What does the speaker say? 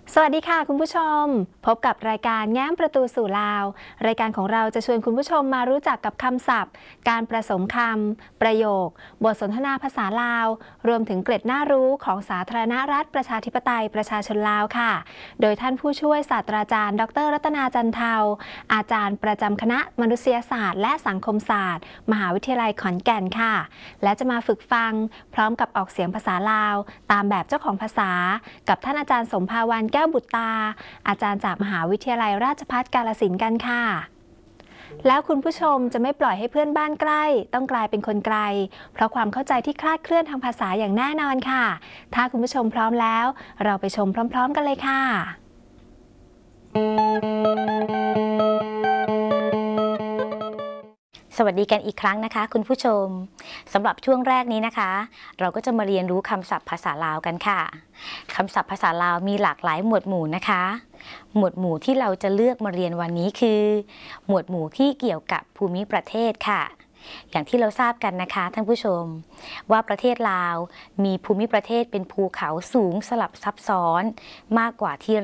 สวัสดีค่ะคุณผู้ชมพบกับรายการแง้มประตูสู่ลาวรายการของเราจะชวนคุณผู้ชมมารู้จักกับคำศัพท์การผสมคำประโยคบทสนทนาภาษาลาวรวมถึงเกร็ดน่ารู้ของสาธารณรัฐประชาธิปไตยประชาชนลาวค่ะโดยท่านผู้ช่วยศาสตราจารย์ดร.รัตนาจันเทาอาจารย์ประจำคณะมนุษยศาสตร์และสังคมศาสตร์มหาวิทยาลัยขอนแก่นค่ะและจะมาฝึกฟังพร้อมกับออกเสียงภาษาลาวตามแบบเจ้าของภาษากับท่านอาจารย์สมภาวันแก้วบุตรตาอาจารย์จากมหาวิทยาลัยราชภัฏกาฬสินธุ์กันค่ะแล้วคุณผู้ชมจะไม่ปล่อยให้เพื่อนบ้านใกล้ต้องกลายเป็นคนไกลเพราะความเข้าใจที่คลาดเคลื่อนทางภาษาอย่างแน่นอนค่ะถ้าคุณผู้ชมพร้อมแล้วเราไปชมพร้อมๆกันเลยค่ะสวัสดีกันอีกครั้งนะคะคุณผู้ชมสำหรับช่วงแรกนี้นะคะเราก็จะมาเรียนรู้คำศัพท์ภาษาลาวกันค่ะคำศัพท์ภาษาลาวมีหลากหลายหมวดหมู่นะคะหมวดหมู่ที่เราจะเลือกมาเรียนวันนี้คือหมวดหมู่ที่เกี่ยวกับภูมิประเทศค่ะอย่างที่เราทราบกันนะคะท่านผู้ชมว่าประเทศลาวมีภูมิประเทศเป็นภูเขาสูงสลับซับซ้อนมากกว่าที่